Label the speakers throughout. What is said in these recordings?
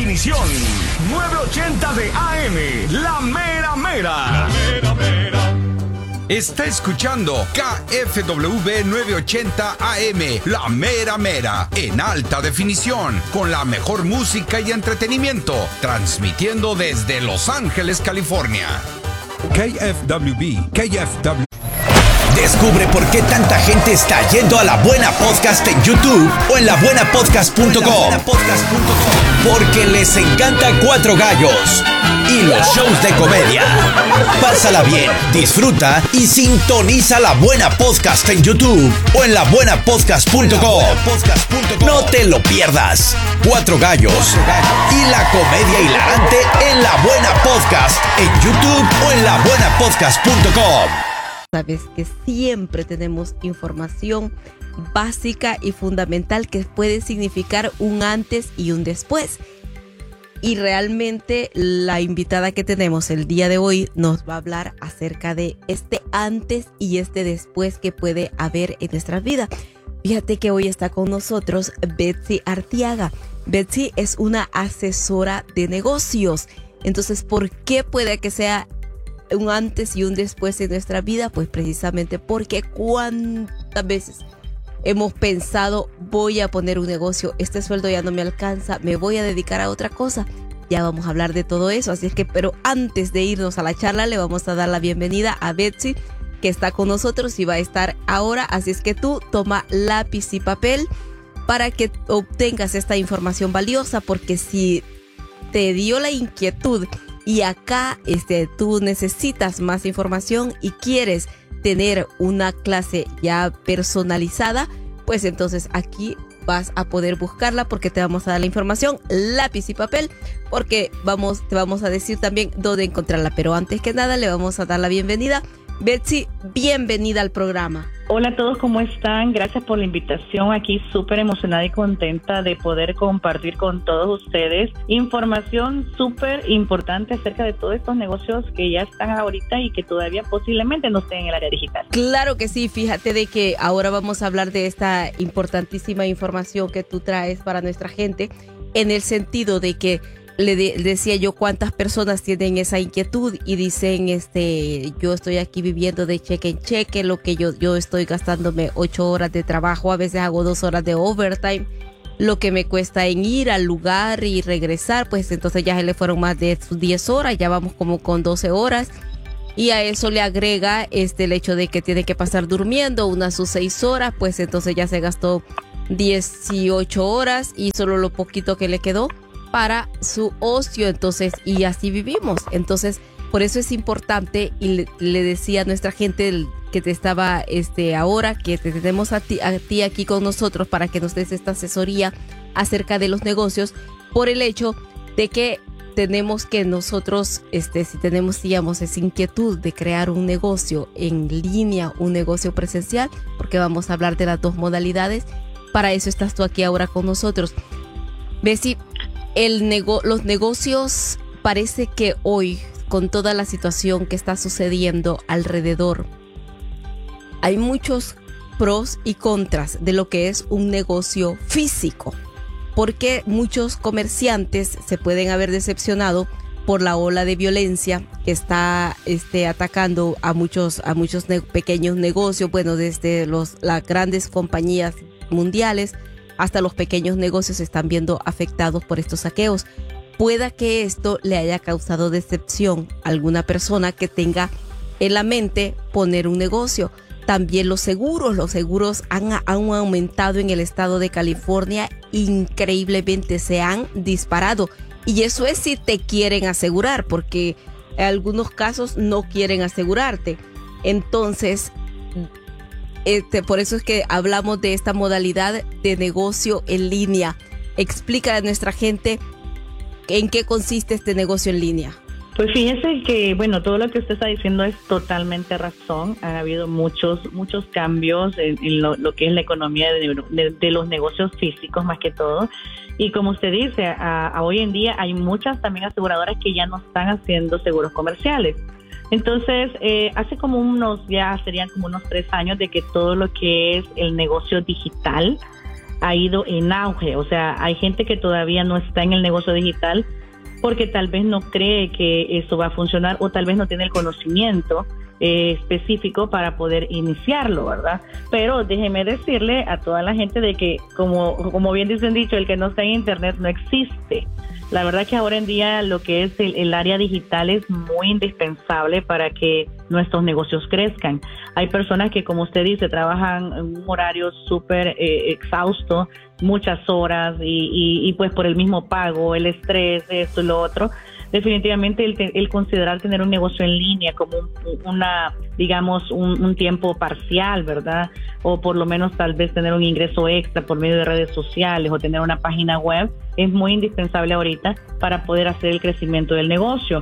Speaker 1: definición. 980 de AM, la mera mera.
Speaker 2: La mera mera.
Speaker 3: Está escuchando KFWB 980 AM, la mera mera, en alta definición, con la mejor música y entretenimiento, transmitiendo desde Los Ángeles, California. KFWB.
Speaker 4: Descubre por qué tanta gente está yendo a La Buena Podcast en YouTube o en labuenapodcast.com. Porque les encanta Cuatro Gallos y los shows de comedia. Pásala bien, disfruta y sintoniza La Buena Podcast en YouTube o en labuenapodcast.com. No te lo pierdas. Cuatro Gallos y la comedia hilarante en La Buena Podcast en YouTube o en labuenapodcast.com.
Speaker 5: Sabes que siempre tenemos información básica y fundamental que puede significar un antes y un después. Y realmente la invitada que tenemos el día de hoy nos va a hablar acerca de este antes y este después que puede haber en nuestra vida. Fíjate que hoy está con nosotros Betsy Arteaga. Betsy es una asesora de negocios. Entonces, ¿por qué puede que sea un antes y un después en nuestra vida? Pues precisamente porque cuántas veces hemos pensado, voy a poner un negocio, este sueldo ya no me alcanza, me voy a dedicar a otra cosa. Ya vamos a hablar de todo eso, así es que, pero antes de irnos a la charla, le vamos a dar la bienvenida a Betsy, que está con nosotros y va a estar ahora. Así es que tú toma lápiz y papel para que obtengas esta información valiosa, porque si te dio la inquietud y acá tú necesitas más información y quieres tener una clase ya personalizada, pues entonces aquí vas a poder buscarla, porque te vamos a dar la información, lápiz y papel, porque te vamos a decir también dónde encontrarla. Pero antes que nada le vamos a dar la bienvenida. Betsy, bienvenida al programa.
Speaker 6: Hola a todos, ¿cómo están? Gracias por la invitación. Aquí súper emocionada y contenta de poder compartir con todos ustedes información súper importante acerca de todos estos negocios que ya están ahorita y que todavía posiblemente no estén en el área digital.
Speaker 5: Claro que sí, fíjate de que ahora vamos a hablar de esta importantísima información que tú traes para nuestra gente, en el sentido de que decía yo cuántas personas tienen esa inquietud y dicen, yo estoy aquí viviendo de cheque en cheque, lo que yo estoy gastándome 8 horas de trabajo, a veces hago 2 horas de overtime, lo que me cuesta en ir al lugar y regresar, pues entonces ya se le fueron más de 10 horas, ya vamos como con 12 horas. Y a eso le agrega el hecho de que tiene que pasar durmiendo unas sus 6 horas, pues entonces ya se gastó 18 horas y solo lo poquito que le quedó para su ocio. Entonces, y así vivimos. Entonces, por eso es importante, y le decía a nuestra gente que te estaba ahora, que te tenemos a ti aquí con nosotros para que nos des esta asesoría acerca de los negocios, por el hecho de que tenemos que nosotros, si tenemos, digamos, esa inquietud de crear un negocio en línea, un negocio presencial, porque vamos a hablar de las dos modalidades. Para eso estás tú aquí ahora con nosotros. Betsy, los negocios, parece que hoy, con toda la situación que está sucediendo alrededor, hay muchos pros y contras de lo que es un negocio físico, porque muchos comerciantes se pueden haber decepcionado por la ola de violencia que está atacando a muchos pequeños negocios, bueno, desde las grandes compañías mundiales hasta los pequeños negocios se están viendo afectados por estos saqueos. Pueda que esto le haya causado decepción a alguna persona que tenga en la mente poner un negocio. También los seguros han aumentado en el estado de California, increíblemente se han disparado. Y eso es si te quieren asegurar, porque en algunos casos no quieren asegurarte. Entonces, por eso es que hablamos de esta modalidad de negocio en línea. Explica a nuestra gente en qué consiste este negocio en línea.
Speaker 6: Pues fíjese que, bueno, todo lo que usted está diciendo es totalmente razón. Ha habido muchos cambios en lo que es la economía de los negocios físicos, más que todo. Y como usted dice, hoy en día hay muchas también aseguradoras que ya no están haciendo seguros comerciales. Entonces, hace como serían como unos 3 años de que todo lo que es el negocio digital ha ido en auge. O sea, hay gente que todavía no está en el negocio digital porque tal vez no cree que eso va a funcionar o tal vez no tiene el conocimiento específico para poder iniciarlo, ¿verdad? Pero déjeme decirle a toda la gente de que, como bien dicen dicho, el que no está en internet no existe. La verdad que ahora en día lo que es el área digital es muy indispensable para que nuestros negocios crezcan. Hay personas que, como usted dice, trabajan en un horario súper exhausto, muchas horas y pues por el mismo pago, el estrés, esto y lo otro. Definitivamente el considerar tener un negocio en línea como un tiempo parcial, ¿verdad? O por lo menos tal vez tener un ingreso extra por medio de redes sociales o tener una página web es muy indispensable ahorita para poder hacer el crecimiento del negocio.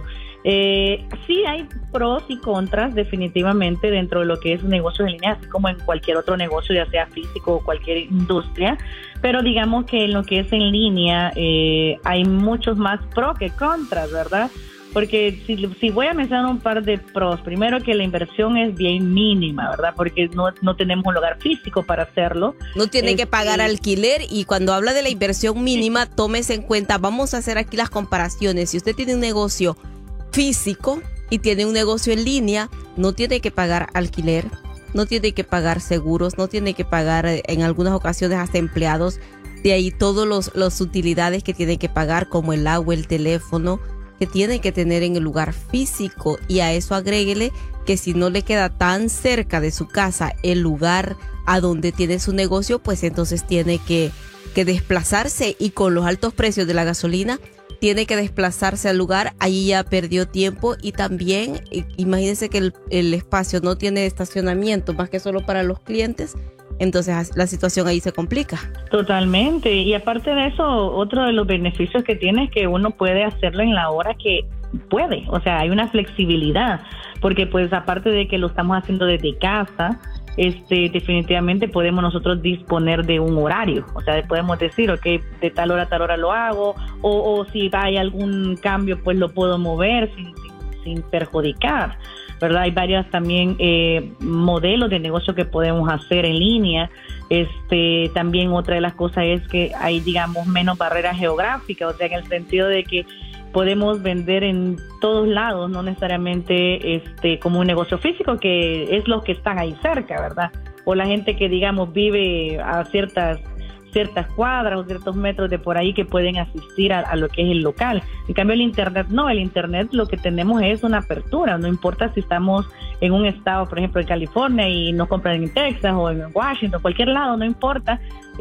Speaker 6: Sí hay pros y contras definitivamente dentro de lo que es negocios en línea, así como en cualquier otro negocio, ya sea físico o cualquier industria, pero digamos que en lo que es en línea hay muchos más pros que contras, ¿verdad? Porque si voy a mencionar un par de pros, primero que la inversión es bien mínima, ¿verdad? Porque no tenemos un lugar físico para hacerlo.
Speaker 5: No tiene que pagar alquiler, y cuando habla de la inversión mínima, tómese en cuenta, vamos a hacer aquí las comparaciones. Si usted tiene un negocio físico y tiene un negocio en línea, no tiene que pagar alquiler, no tiene que pagar seguros, no tiene que pagar en algunas ocasiones hasta empleados. De ahí todos los utilidades que tiene que pagar, como el agua, el teléfono, que tiene que tener en el lugar físico. Y a eso agréguele que si no le queda tan cerca de su casa el lugar a donde tiene su negocio, pues entonces tiene que desplazarse, y con los altos precios de la gasolina tiene que desplazarse al lugar. Allí ya perdió tiempo, y también imagínense que el espacio no tiene estacionamiento más que solo para los clientes. Entonces la situación ahí se complica.
Speaker 6: Totalmente. Y aparte de eso, otro de los beneficios que tiene es que uno puede hacerlo en la hora que puede. O sea, hay una flexibilidad, porque pues aparte de que lo estamos haciendo desde casa, definitivamente podemos nosotros disponer de un horario. O sea, podemos decir, ok, de tal hora a tal hora lo hago, o si hay algún cambio, pues lo puedo mover sin perjudicar, ¿verdad? Hay varios también modelos de negocio que podemos hacer en línea. También otra de las cosas es que hay, digamos, menos barreras geográficas, o sea, en el sentido de que podemos vender en todos lados, no necesariamente como un negocio físico, que es los que están ahí cerca, ¿verdad? O la gente que, digamos, vive a ciertas cuadras o ciertos metros de por ahí, que pueden asistir a lo que es el local. En cambio, el internet no, el internet lo que tenemos es una apertura, no importa si estamos en un estado, por ejemplo, en California, y nos compran en Texas o en Washington, cualquier lado, no importa,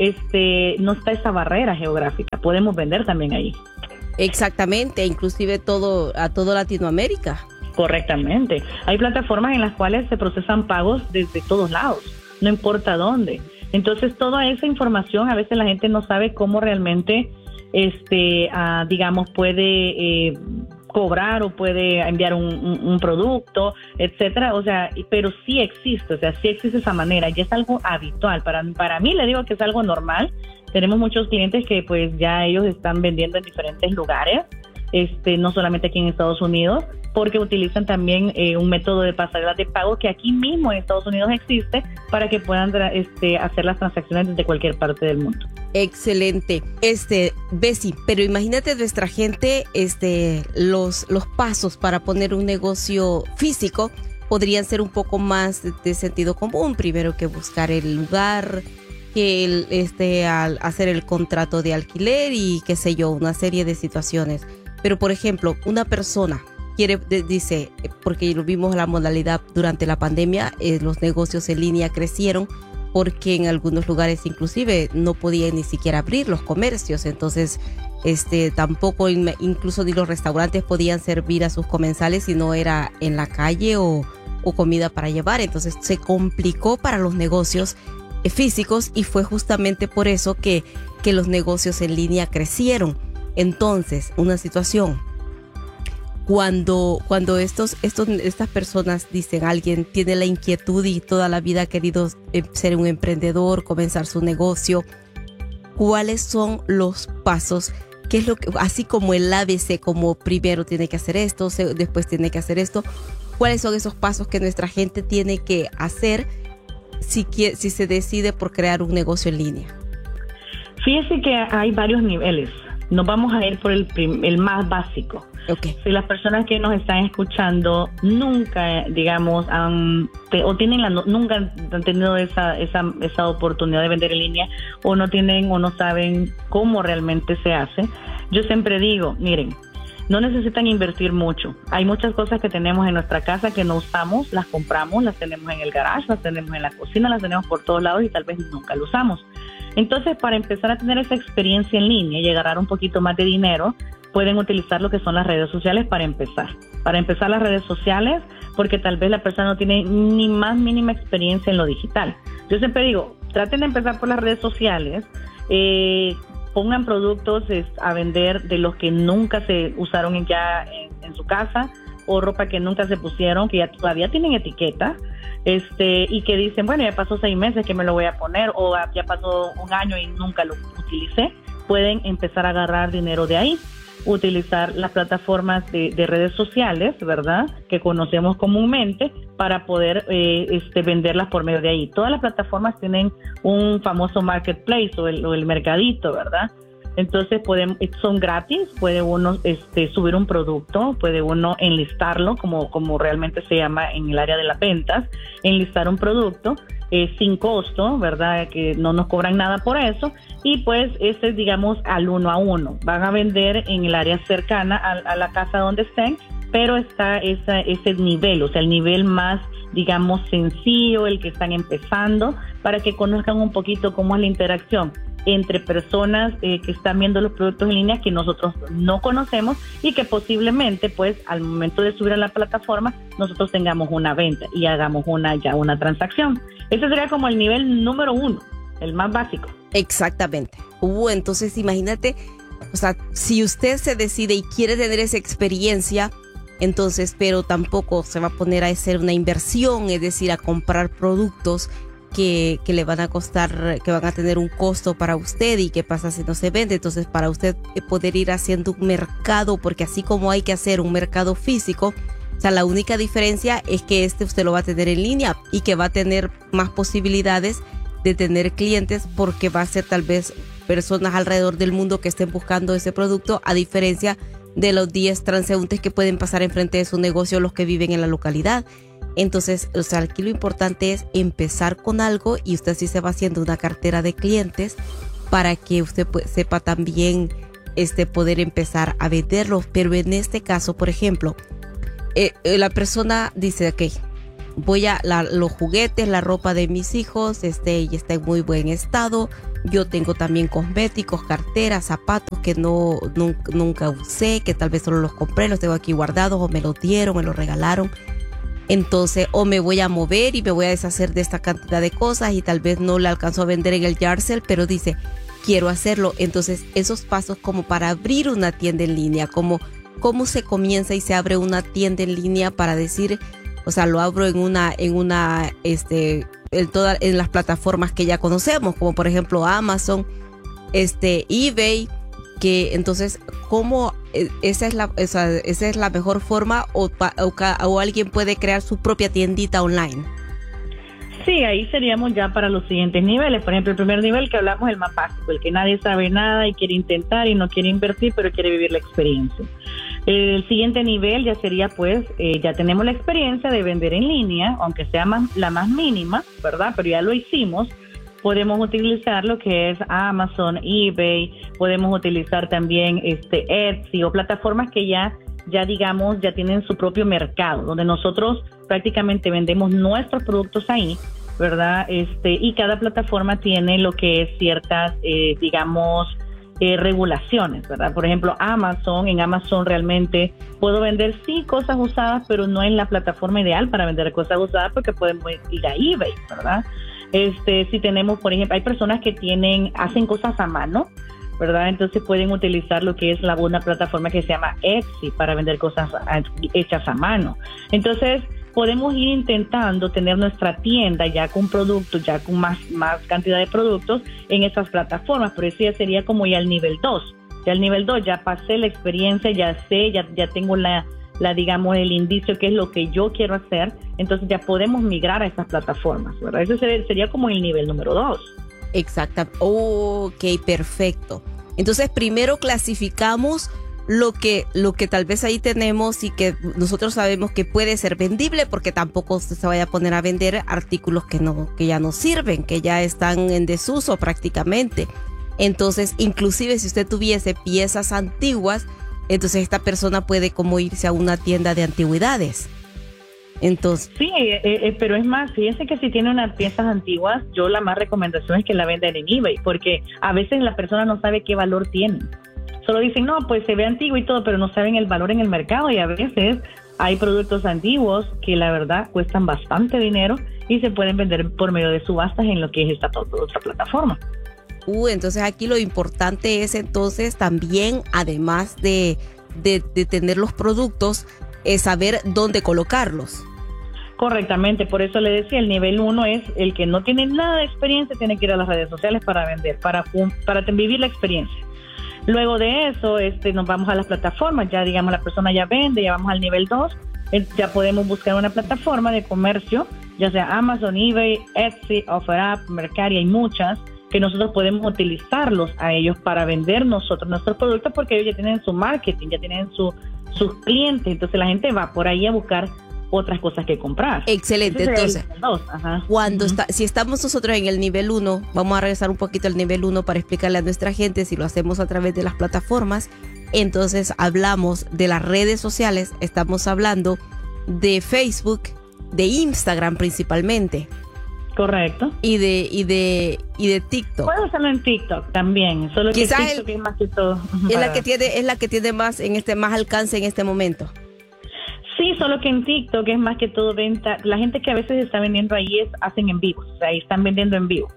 Speaker 6: no está esa barrera geográfica, podemos vender también ahí.
Speaker 5: Exactamente, inclusive a todo Latinoamérica.
Speaker 6: Correctamente. Hay plataformas en las cuales se procesan pagos desde todos lados, no importa dónde. Entonces, toda esa información, a veces la gente no sabe cómo realmente, digamos, puede cobrar o puede enviar un producto, etcétera. O sea, pero sí existe esa manera, y es algo habitual. Para mí, le digo que es algo normal. Tenemos muchos clientes que pues ya ellos están vendiendo en diferentes lugares, no solamente aquí en Estados Unidos, porque utilizan también un método de pasarela de pago que aquí mismo en Estados Unidos existe, para que puedan hacer las transacciones desde cualquier parte del mundo.
Speaker 5: Excelente. Bessie, pero imagínate nuestra gente, los pasos para poner un negocio físico podrían ser un poco más de sentido común. Primero que buscar el lugar, que al hacer el contrato de alquiler y qué sé yo, una serie de situaciones. Pero por ejemplo, una persona dice, porque lo vimos en la modalidad durante la pandemia, los negocios en línea crecieron porque en algunos lugares inclusive no podían ni siquiera abrir los comercios. Entonces tampoco incluso ni los restaurantes podían servir a sus comensales si no era en la calle o comida para llevar. Entonces se complicó para los negocios físicos, y fue justamente por eso que los negocios en línea crecieron. Entonces, una situación, cuando estas personas dicen, alguien tiene la inquietud y toda la vida ha querido ser un emprendedor, comenzar su negocio, ¿cuáles son los pasos? ¿Qué es lo que, así como el ABC, como primero tiene que hacer esto, después tiene que hacer esto? ¿Cuáles son esos pasos que nuestra gente tiene que hacer si se decide por crear un negocio en línea?
Speaker 6: Fíjese que hay varios niveles. Nos vamos a ir por el más básico.
Speaker 5: Okay.
Speaker 6: Si las personas que nos están escuchando nunca, digamos, nunca han tenido esa oportunidad de vender en línea, o no tienen o no saben cómo realmente se hace, yo siempre digo, miren, no necesitan invertir mucho. Hay muchas cosas que tenemos en nuestra casa que no usamos, las compramos, las tenemos en el garage, las tenemos en la cocina, las tenemos por todos lados y tal vez nunca lo usamos. Entonces, para empezar a tener esa experiencia en línea y agarrar un poquito más de dinero, pueden utilizar lo que son las redes sociales para empezar. Para empezar las redes sociales, porque tal vez la persona no tiene ni más mínima experiencia en lo digital. Yo siempre digo, traten de empezar por las redes sociales, pongan productos a vender de los que nunca se usaron en su casa, o ropa que nunca se pusieron, que ya todavía tienen etiqueta, y que dicen, bueno, ya pasó 6 meses que me lo voy a poner, o ya pasó 1 año y nunca lo utilicé. Pueden empezar a agarrar dinero de ahí, utilizar las plataformas de redes sociales, ¿verdad?, que conocemos comúnmente, para poder venderlas por medio de ahí. Todas las plataformas tienen un famoso marketplace o el mercadito, ¿verdad? Entonces son gratis, puede uno subir un producto, puede uno enlistarlo, como realmente se llama en el área de las ventas, enlistar un producto sin costo, ¿verdad? Que no nos cobran nada por eso, y pues digamos al 1 a 1. Van a vender en el área cercana a la casa donde estén, pero está ese nivel, o sea, el nivel más, digamos, sencillo, el que están empezando, para que conozcan un poquito cómo es la interacción entre personas que están viendo los productos en línea que nosotros no conocemos, y que posiblemente, pues, al momento de subir a la plataforma, nosotros tengamos una venta y hagamos una transacción. Ese sería como el nivel número 1, el más básico.
Speaker 5: Exactamente. Entonces imagínate, o sea, si usted se decide y quiere tener esa experiencia, entonces, pero tampoco se va a poner a hacer una inversión, es decir, a comprar productos que le van a costar, que van a tener un costo para usted, y qué pasa si no se vende. Entonces, para usted poder ir haciendo un mercado, porque así como hay que hacer un mercado físico, o sea, la única diferencia es que usted lo va a tener en línea, y que va a tener más posibilidades de tener clientes, porque va a ser tal vez personas alrededor del mundo que estén buscando ese producto, a diferencia de los 10 transeúntes que pueden pasar enfrente de su negocio, los que viven en la localidad. Entonces, o sea, aquí lo importante es empezar con algo, y usted sí se va haciendo una cartera de clientes para que usted sepa también poder empezar a venderlos. Pero en este caso, por ejemplo, la persona dice, ok, voy a los juguetes, la ropa de mis hijos, y está en muy buen estado. Yo tengo también cosméticos, carteras, zapatos que nunca usé, que tal vez solo los compré, los tengo aquí guardados, o me los dieron, me los regalaron. Entonces, o me voy a mover y me voy a deshacer de esta cantidad de cosas, y tal vez no le alcanzo a vender en el yard sale, pero dice, quiero hacerlo. Entonces, esos pasos como para abrir una tienda en línea, cómo se comienza y se abre una tienda en línea, para decir, o sea, lo abro en las plataformas que ya conocemos, como por ejemplo Amazon, eBay, que entonces, ¿cómo esa es la mejor forma, o alguien puede crear su propia tiendita online?
Speaker 6: Sí, ahí seríamos ya para los siguientes niveles. Por ejemplo, el primer nivel que hablamos, el más básico, el que nadie sabe nada y quiere intentar y no quiere invertir, pero quiere vivir la experiencia. El siguiente nivel ya sería, pues, ya tenemos la experiencia de vender en línea, aunque sea la más mínima, ¿verdad? Pero ya lo hicimos. Podemos utilizar lo que es Amazon, eBay, podemos utilizar también Etsy, o plataformas que ya digamos, ya tienen su propio mercado, donde nosotros prácticamente vendemos nuestros productos ahí, ¿verdad? Y cada plataforma tiene lo que es ciertas, regulaciones, ¿verdad? Por ejemplo, en Amazon realmente puedo vender sí cosas usadas, pero no en la plataforma ideal para vender cosas usadas, porque podemos ir a eBay, ¿verdad? Si tenemos, por ejemplo, hay personas que hacen cosas a mano, ¿verdad? Entonces pueden utilizar lo que es una plataforma que se llama Etsy para vender cosas hechas a mano. Entonces podemos ir intentando tener nuestra tienda ya con productos, ya con más cantidad de productos en esas plataformas, pero eso ya sería como ya el nivel 2. Ya el nivel 2, ya pasé la experiencia, ya sé, ya tengo digamos, el indicio que es lo que yo quiero hacer, entonces ya podemos migrar a esas plataformas, ¿verdad? Ese sería como el nivel número 2.
Speaker 5: Exacto. Ok, perfecto. Entonces, primero clasificamos lo que tal vez ahí tenemos y que nosotros sabemos que puede ser vendible, porque tampoco se vaya a poner a vender artículos que ya no sirven, que ya están en desuso prácticamente. Entonces, inclusive si usted tuviese piezas antiguas, entonces esta persona puede como irse a una tienda de antigüedades. Entonces,
Speaker 6: sí, pero es más, fíjense que si tiene unas piezas antiguas, yo la más recomendación es que la vendan en eBay, porque a veces la persona no sabe qué valor tiene. Solo dicen, no, pues se ve antiguo y todo, pero no saben el valor en el mercado, y a veces hay productos antiguos que la verdad cuestan bastante dinero y se pueden vender por medio de subastas en lo que es esta otra plataforma.
Speaker 5: Entonces aquí lo importante es entonces también, además de tener los productos, es saber dónde colocarlos.
Speaker 6: Correctamente, por eso le decía, el nivel 1 es el que no tiene nada de experiencia, tiene que ir a las redes sociales para vender, para vivir la experiencia. Luego de eso, nos vamos a las plataformas, ya digamos la persona ya vende, ya vamos al nivel 2, ya podemos buscar una plataforma de comercio, ya sea Amazon, eBay, Etsy, OfferUp, Mercari, hay muchas, que nosotros podemos utilizarlos a ellos para vender nosotros nuestros productos, porque ellos ya tienen su marketing, ya tienen sus clientes, entonces la gente va por ahí a buscar otras cosas que comprar.
Speaker 5: Excelente. Entonces, si estamos nosotros en el nivel 1, vamos a regresar un poquito al nivel 1 para explicarle a nuestra gente si lo hacemos a través de las plataformas. Entonces hablamos de las redes sociales, estamos hablando de Facebook, de Instagram principalmente.
Speaker 6: Correcto.
Speaker 5: Y de TikTok.
Speaker 6: Puedo hacerlo en TikTok también, solo que TikTok es más que todo.
Speaker 5: Es la que tiene más más alcance en este momento.
Speaker 6: Sí, solo que en TikTok es más que todo venta. La gente que a veces está vendiendo ahí hacen en vivo, o sea, ahí están vendiendo en vivo.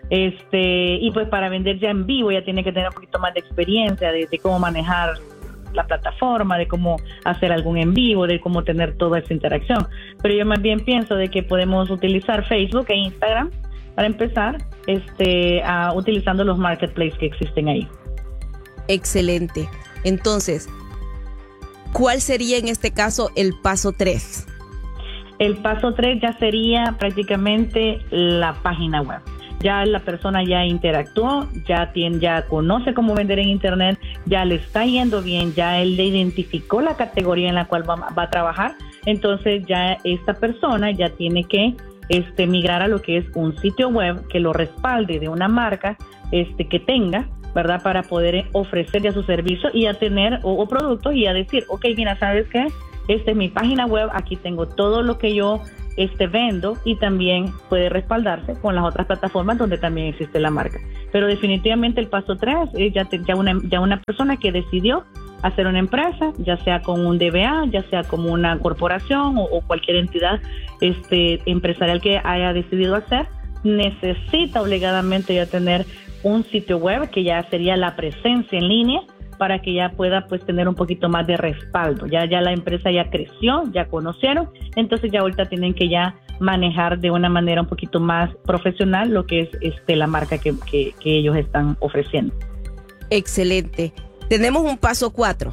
Speaker 6: Y pues para vender ya en vivo ya tiene que tener un poquito más de experiencia de cómo manejar la plataforma, de cómo hacer algún en vivo, de cómo tener toda esa interacción. Pero yo más bien pienso de que podemos utilizar Facebook e Instagram para empezar utilizando los marketplaces que existen ahí.
Speaker 5: Excelente. Entonces, ¿cuál sería en este caso el paso 3?
Speaker 6: El paso 3 ya sería prácticamente la página web. Ya la persona ya interactuó, ya conoce cómo vender en internet, ya le está yendo bien, ya él le identificó la categoría en la cual va a trabajar. Entonces ya esta persona ya tiene que migrar a lo que es un sitio web que lo respalde de una marca que tenga, ¿verdad? Para poder ofrecer ya su servicio y a tener o productos y a decir, ok, mira, ¿sabes qué? Esta es mi página web, aquí tengo todo lo que yo vendo, y también puede respaldarse con las otras plataformas donde también existe la marca. Pero definitivamente el paso 3 es ya una persona que decidió hacer una empresa, ya sea con un DBA, ya sea como una corporación o cualquier entidad empresarial que haya decidido hacer, necesita obligadamente ya tener un sitio web que ya sería la presencia en línea para que ya pueda pues tener un poquito más de respaldo. Ya la empresa ya creció, ya conocieron, entonces ya ahorita tienen que ya manejar de una manera un poquito más profesional lo que es la marca que ellos están ofreciendo.
Speaker 5: Excelente. Tenemos un paso 4.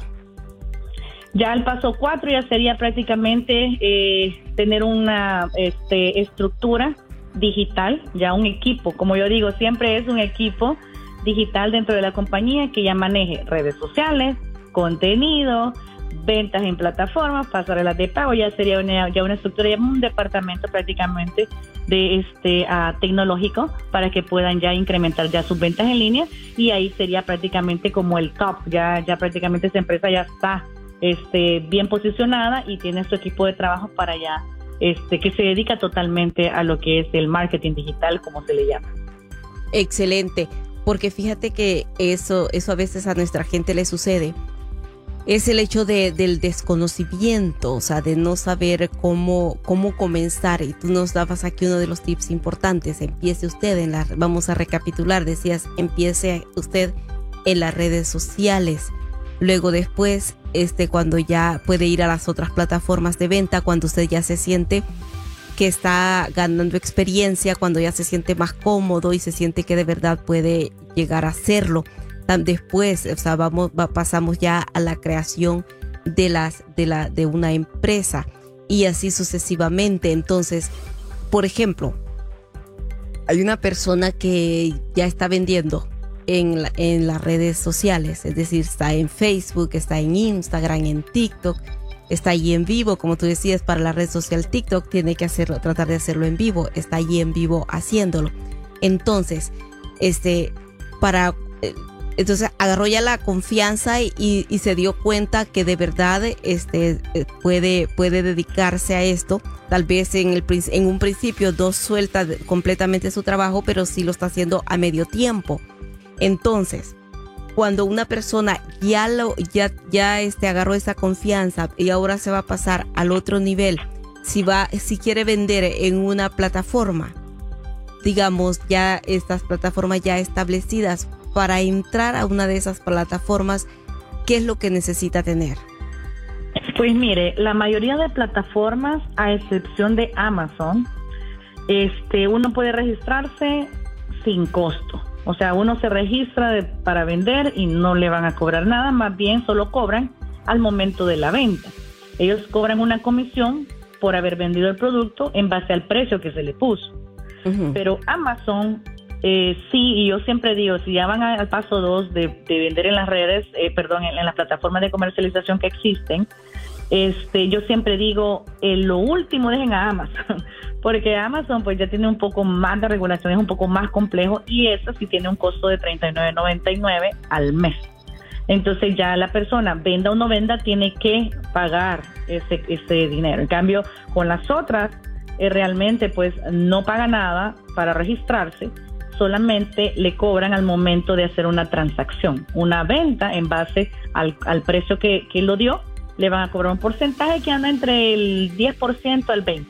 Speaker 6: Ya el paso 4 ya sería prácticamente tener una estructura digital, ya un equipo, como yo digo, siempre es un equipo digital dentro de la compañía que ya maneje redes sociales, contenido, ventas en plataformas, pasarelas de pago. Ya sería una estructura, ya un departamento prácticamente de tecnológico para que puedan ya incrementar ya sus ventas en línea, y ahí sería prácticamente como el top, ya prácticamente esa empresa ya está bien posicionada y tiene su equipo de trabajo para ya que se dedica totalmente a lo que es el marketing digital, como se le llama.
Speaker 5: Excelente. Porque fíjate que eso a veces a nuestra gente le sucede. Es el hecho del desconocimiento, o sea, de no saber cómo comenzar. Y tú nos dabas aquí uno de los tips importantes. Empiece usted vamos a recapitular, decías, empiece usted en las redes sociales. Luego después, cuando ya puede ir a las otras plataformas de venta, cuando usted ya se siente que está ganando experiencia, cuando ya se siente más cómodo y se siente que de verdad puede llegar a hacerlo. Después, o sea, pasamos ya a la creación de una empresa y así sucesivamente. Entonces, por ejemplo, hay una persona que ya está vendiendo en las redes sociales, es decir, está en Facebook, está en Instagram, en TikTok, está ahí en vivo, como tú decías, para la red social TikTok tiene que tratar de hacerlo en vivo, está ahí en vivo haciéndolo. Entonces, entonces agarró ya la confianza y se dio cuenta que de verdad puede dedicarse a esto. Tal vez en un principio no suelta completamente su trabajo, pero sí lo está haciendo a medio tiempo. Entonces, cuando una persona ya agarró esa confianza y ahora se va a pasar al otro nivel, si quiere vender en una plataforma, digamos ya estas plataformas ya establecidas, para entrar a una de esas plataformas, ¿qué es lo que necesita tener?
Speaker 6: Pues mire, la mayoría de plataformas, a excepción de Amazon, uno puede registrarse sin costo. O sea, uno se registra para vender y no le van a cobrar nada, más bien solo cobran al momento de la venta. Ellos cobran una comisión por haber vendido el producto en base al precio que se le puso. Uh-huh. Pero Amazon, sí, y yo siempre digo, si ya van al paso 2 de vender en las redes, en las plataformas de comercialización que existen, yo siempre digo, lo último dejen a Amazon, porque Amazon pues ya tiene un poco más de regulación, es un poco más complejo, y eso sí tiene un costo de $39.99 al mes. Entonces ya la persona, venda o no venda, tiene que pagar ese dinero. En cambio, con las otras, realmente pues no paga nada para registrarse, solamente le cobran al momento de hacer una transacción. Una venta en base al precio que lo dio, le van a cobrar un porcentaje que anda entre el 10% al 20%.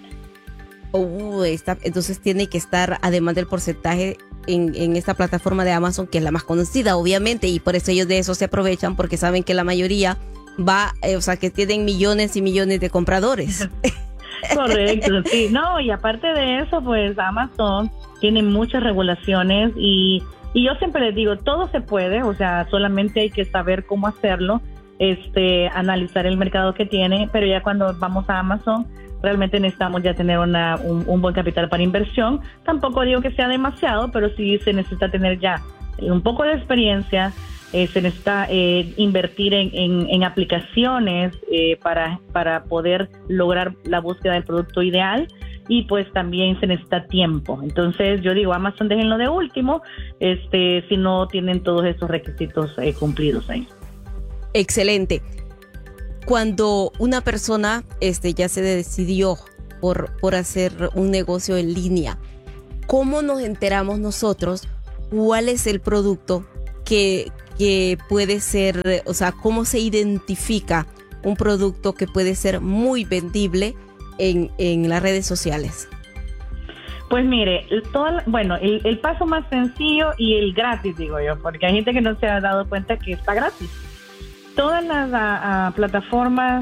Speaker 5: Entonces tiene que estar, además del porcentaje, en esta plataforma de Amazon, que es la más conocida, obviamente, y por eso ellos de eso se aprovechan, porque saben que la mayoría que tienen millones y millones de compradores.
Speaker 6: Correcto, sí. No, y aparte de eso, pues Amazon tiene muchas regulaciones y yo siempre les digo, todo se puede, o sea, solamente hay que saber cómo hacerlo, analizar el mercado que tiene, pero ya cuando vamos a Amazon, realmente necesitamos ya tener un buen capital para inversión. Tampoco digo que sea demasiado, pero sí se necesita tener ya un poco de experiencia, se necesita invertir en aplicaciones para poder lograr la búsqueda del producto ideal, y pues también se necesita tiempo. Entonces yo digo, Amazon déjenlo de último, si no tienen todos esos requisitos cumplidos ahí.
Speaker 5: Excelente. Cuando una persona ya se decidió por hacer un negocio en línea, ¿cómo nos enteramos nosotros cuál es el producto que puede ser, o sea, cómo se identifica un producto que puede ser muy vendible en las redes sociales?
Speaker 6: Pues mire, el paso más sencillo y el gratis, digo yo, porque hay gente que no se ha dado cuenta que está gratis. Todas las plataformas,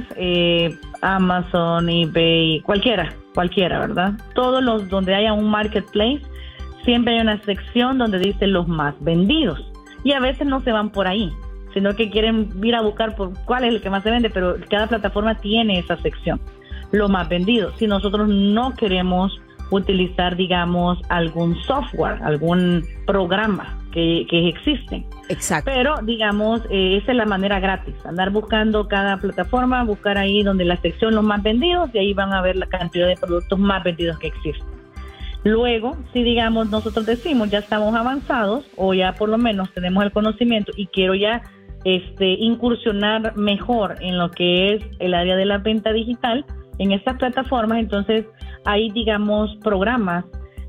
Speaker 6: Amazon, eBay, cualquiera, ¿verdad? Todos los donde haya un marketplace, siempre hay una sección donde dice los más vendidos. Y a veces no se van por ahí, sino que quieren ir a buscar por cuál es el que más se vende, pero cada plataforma tiene esa sección, los más vendidos. Si nosotros no queremos utilizar, digamos, algún software, algún programa que existen.
Speaker 5: Exacto.
Speaker 6: Pero, digamos, esa es la manera gratis, andar buscando cada plataforma, buscar ahí donde la sección los más vendidos, y ahí van a ver la cantidad de productos más vendidos que existen. Luego, si digamos nosotros decimos ya estamos avanzados o ya por lo menos tenemos el conocimiento y quiero ya incursionar mejor en lo que es el área de la venta digital en estas plataformas, entonces hay, digamos, programas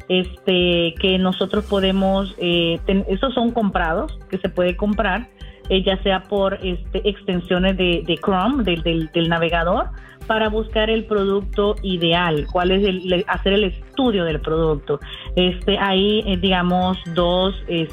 Speaker 6: que nosotros podemos, esos son comprados, que se puede comprar, ya sea por extensiones de Chrome, del navegador, para buscar el producto ideal, cuál es hacer el estudio del producto. Hay, digamos, dos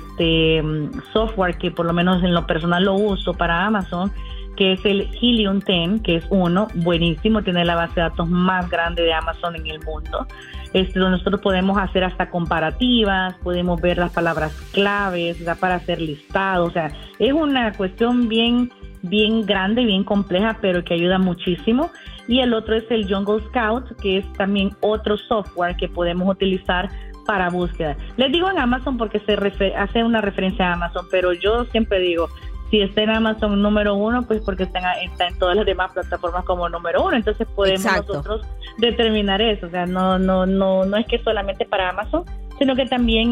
Speaker 6: software que por lo menos en lo personal lo uso para Amazon, que es el Helium 10, que es uno buenísimo, tiene la base de datos más grande de Amazon en el mundo, donde nosotros podemos hacer hasta comparativas, podemos ver las palabras claves, da para hacer listados, o sea, es una cuestión bien grande, bien compleja, pero que ayuda muchísimo. Y el otro es el Jungle Scout, que es también otro software que podemos utilizar para búsqueda. Les digo en Amazon porque hace una referencia a Amazon, pero yo siempre digo, si está en Amazon número 1, pues porque está en todas las demás plataformas como número 1, entonces podemos nosotros determinar eso. O sea, no es que solamente para Amazon, sino que también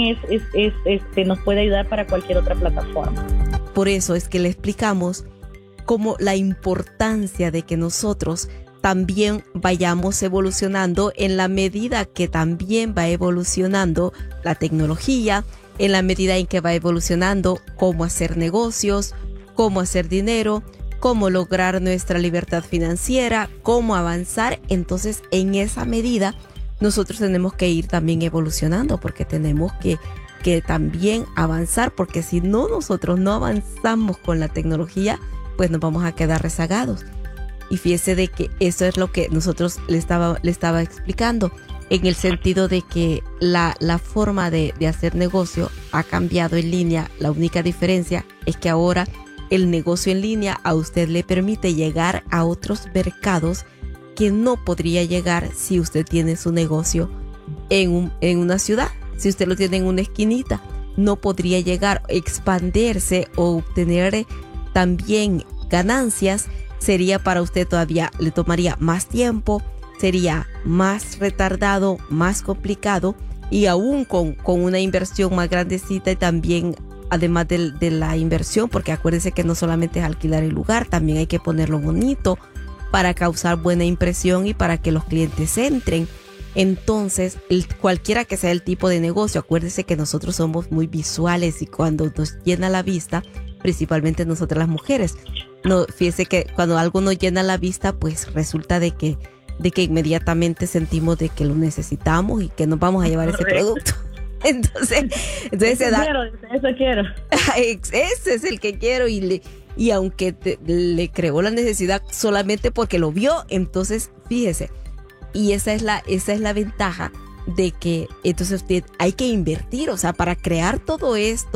Speaker 6: nos puede ayudar para cualquier otra plataforma.
Speaker 5: Por eso es que le explicamos como la importancia de que nosotros también vayamos evolucionando en la medida que también va evolucionando la tecnología, en la medida en que va evolucionando cómo hacer negocios, cómo hacer dinero, cómo lograr nuestra libertad financiera, cómo avanzar. Entonces, en esa medida, nosotros tenemos que ir también evolucionando, porque tenemos que también avanzar, porque si no, nosotros no avanzamos con la tecnología, pues nos vamos a quedar rezagados. Y fíjese de que eso es lo que nosotros le estaba explicando, en el sentido de que la forma de hacer negocio ha cambiado en línea. La única diferencia es que ahora el negocio en línea a usted le permite llegar a otros mercados que no podría llegar si usted tiene su negocio en una ciudad. Si usted lo tiene en una esquinita, no podría llegar, expandirse o obtener también ganancias. Sería para usted todavía, le tomaría más tiempo, sería más retardado, más complicado, y aún con una inversión más grandecita, y también además de la inversión, porque acuérdense que no solamente es alquilar el lugar, también hay que ponerlo bonito para causar buena impresión y para que los clientes entren. Entonces, cualquiera que sea el tipo de negocio, acuérdense que nosotros somos muy visuales, y cuando nos llena la vista, principalmente nosotras las mujeres, no, fíjese que cuando algo nos llena la vista, pues resulta de que inmediatamente sentimos de que lo necesitamos y que nos vamos a llevar ese producto. Entonces
Speaker 6: eso quiero.
Speaker 5: Ese es el que quiero, y aunque le creó la necesidad solamente porque lo vio, entonces fíjese, y esa es la ventaja de que entonces usted hay que invertir, o sea, para crear todo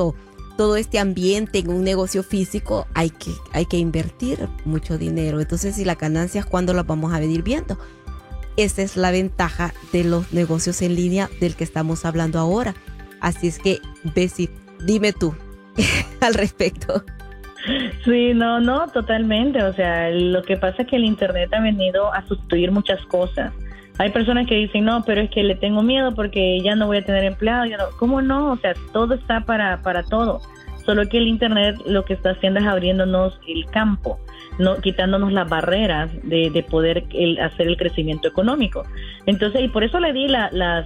Speaker 5: este ambiente en un negocio físico hay que invertir mucho dinero. Entonces, si las ganancias, ¿cuándo las vamos a venir viendo? Esa es la ventaja de los negocios en línea del que estamos hablando ahora. Así es que, Bessie, dime tú al respecto.
Speaker 6: Sí, no, totalmente. O sea, lo que pasa es que el Internet ha venido a sustituir muchas cosas. Hay personas que dicen, no, pero es que le tengo miedo porque ya no voy a tener empleado. ¿Cómo no? O sea, todo está para todo. Solo que el Internet lo que está haciendo es abriéndonos el campo, no quitándonos las barreras de poder hacer el crecimiento económico. Entonces, y por eso le di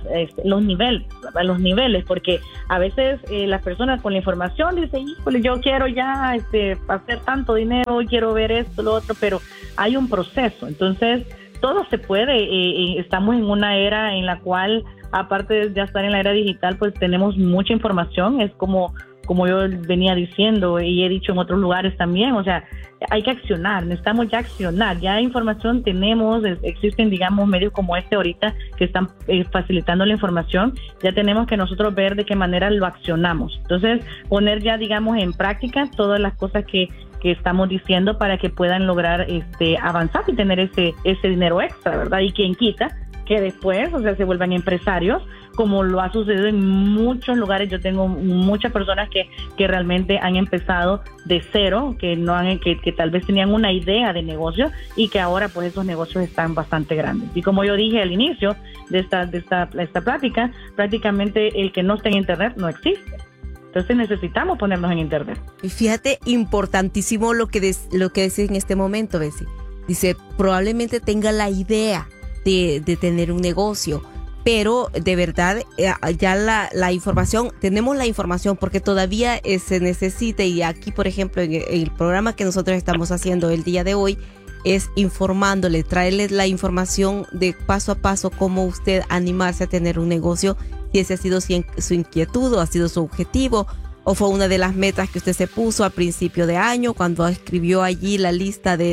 Speaker 6: los niveles, porque a veces las personas con la información dicen, híjole, yo quiero ya hacer tanto dinero, quiero ver esto, lo otro, pero hay un proceso. Entonces, todo se puede. Estamos en una era en la cual, aparte de ya estar en la era digital, pues tenemos mucha información. Es como yo venía diciendo y he dicho en otros lugares también, o sea, hay que accionar, necesitamos ya accionar, ya información tenemos, existen, digamos, medios como este ahorita que están facilitando la información, ya tenemos que nosotros ver de qué manera lo accionamos. Entonces, poner ya, digamos, en práctica todas las cosas que estamos diciendo para que puedan lograr avanzar y tener ese dinero extra, ¿verdad? Y quien quita que después, o sea, se vuelvan empresarios, como lo ha sucedido en muchos lugares. Yo tengo muchas personas que realmente han empezado de cero, que tal vez tenían una idea de negocio y que ahora pues esos negocios están bastante grandes. Y como yo dije al inicio de esta plática, prácticamente el que no esté en Internet no existe. Entonces necesitamos ponernos en Internet.
Speaker 5: Y fíjate, importantísimo lo que dice en este momento, Bessie. Dice, probablemente tenga la idea de tener un negocio, pero de verdad ya la información, tenemos la información porque todavía se necesita, y aquí por ejemplo en el programa que nosotros estamos haciendo el día de hoy es informándole, traerles la información de paso a paso cómo usted animarse a tener un negocio, si ese ha sido su inquietud o ha sido su objetivo o fue una de las metas que usted se puso a principio de año cuando escribió allí la lista de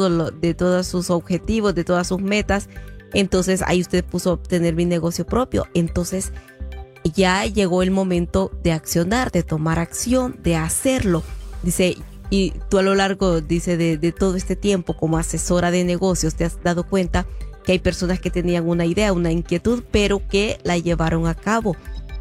Speaker 5: todos sus objetivos, de todas sus metas. Entonces ahí usted puso obtener mi negocio propio. Entonces ya llegó el momento de accionar, de tomar acción, de hacerlo. Dice, y tú a lo largo, dice, de todo este tiempo como asesora de negocios, te has dado cuenta que hay personas que tenían una idea, una inquietud, pero que la llevaron a cabo.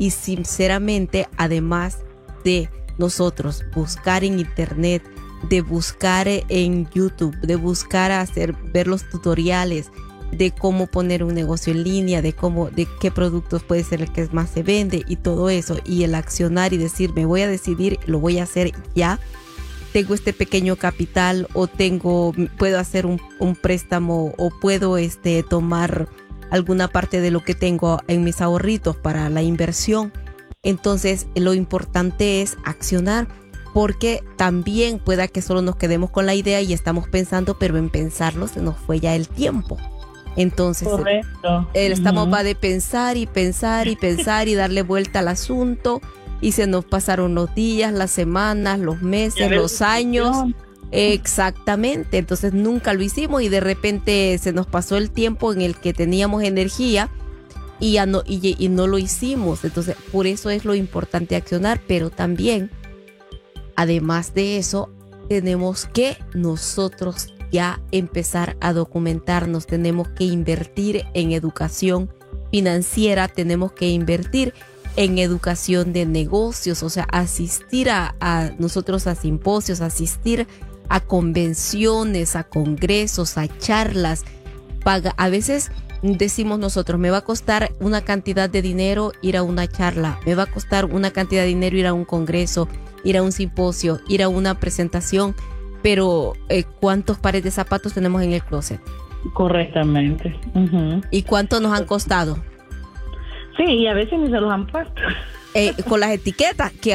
Speaker 5: Y sinceramente, además de nosotros buscar en internet, de buscar en YouTube, de buscar ver los tutoriales de cómo poner un negocio en línea, de qué productos puede ser el que más se vende y todo eso, y el accionar y decir, me voy a decidir, lo voy a hacer ya. Tengo este pequeño capital, o puedo hacer un préstamo, o puedo tomar alguna parte de lo que tengo en mis ahorritos para la inversión. Entonces, lo importante es accionar, porque también pueda que solo nos quedemos con la idea y estamos pensando, pero en pensarlo se nos fue ya el tiempo. Entonces, estamos va de pensar y pensar y pensar y darle vuelta al asunto, y se nos pasaron los días, las semanas, los meses, los años. Exactamente. Entonces nunca lo hicimos, y de repente se nos pasó el tiempo en el que teníamos energía y no lo hicimos. Entonces, por eso es lo importante accionar, pero también, además de eso, tenemos que nosotros ya empezar a documentarnos, tenemos que invertir en educación financiera, tenemos que invertir en educación de negocios, o sea, asistir a nosotros a simposios, asistir a convenciones, a congresos, a charlas. A veces decimos nosotros, me va a costar una cantidad de dinero ir a una charla, me va a costar una cantidad de dinero ir a un congreso, ir a un simposio, ir a una presentación, pero ¿cuántos pares de zapatos tenemos en el closet?
Speaker 6: Correctamente.
Speaker 5: ¿Y cuánto nos han costado?
Speaker 6: Sí, y a veces ni se los han puesto.
Speaker 5: Con las etiquetas, que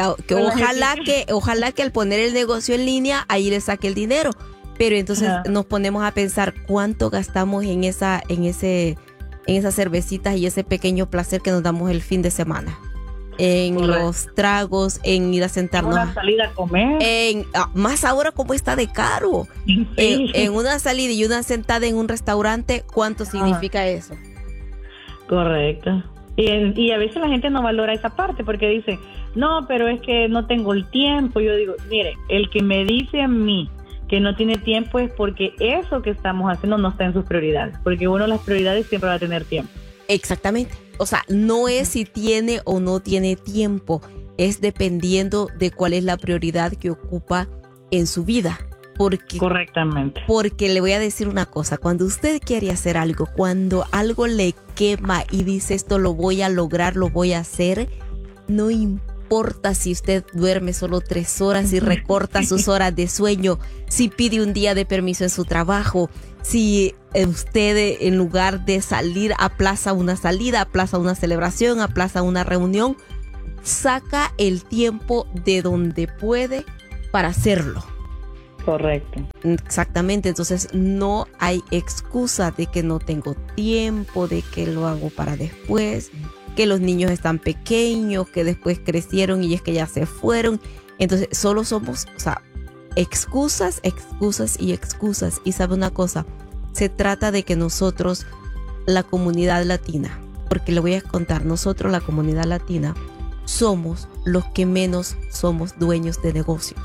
Speaker 5: ojalá que al poner el negocio en línea, ahí le saque el dinero. Pero entonces nos ponemos a pensar cuánto gastamos en esas cervecitas y ese pequeño placer que nos damos el fin de semana. En los tragos, en ir a sentarnos.
Speaker 6: Una salida a comer.
Speaker 5: Más ahora como está de caro. Sí. En una salida y una sentada en un restaurante, ¿cuánto significa eso?
Speaker 6: Correcto. Y a veces la gente no valora esa parte, porque dice, no, pero es que no tengo el tiempo. Yo digo, mire, el que me dice a mí que no tiene tiempo es porque eso que estamos haciendo no está en sus prioridades, porque uno de las prioridades siempre va a tener tiempo.
Speaker 5: Exactamente. O sea, no es si tiene o no tiene tiempo, es dependiendo de cuál es la prioridad que ocupa en su vida.
Speaker 6: Correctamente.
Speaker 5: Porque le voy a decir una cosa, cuando usted quiere hacer algo, cuando algo le quema y dice esto lo voy a lograr, lo voy a hacer, no importa si usted duerme solo 3 horas y recorta sus horas de sueño, si pide un día de permiso en su trabajo, si usted en lugar de salir aplaza una salida, aplaza una celebración, aplaza una reunión, saca el tiempo de donde puede para hacerlo.
Speaker 6: Correcto.
Speaker 5: Exactamente, entonces no hay excusa de que no tengo tiempo, de que lo hago para después, que los niños están pequeños, que después crecieron y es que ya se fueron. Entonces solo somos, o sea, excusas, excusas y excusas. Y sabe una cosa, se trata de que nosotros, la comunidad latina, porque le voy a contar, nosotros la comunidad latina somos los que menos somos dueños de negocios.